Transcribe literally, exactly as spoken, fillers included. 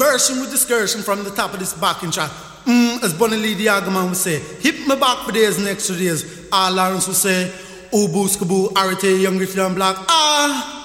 bursting with discursion from the top of this backing track. Mm, as Bunny Lee the Agaman would say, hit me back for days and extra days. Ah, Lawrence would say, ooh, boo, skaboo, arate, young, Griffith and black. Ah!